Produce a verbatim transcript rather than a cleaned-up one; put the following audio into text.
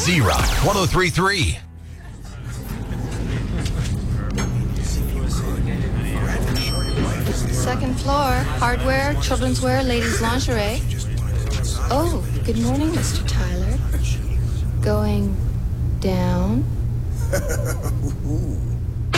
Z-Rock one oh three point three. Second floor, hardware, children's wear, ladies' lingerie. Oh, good morning, Mister Tyler. Going down.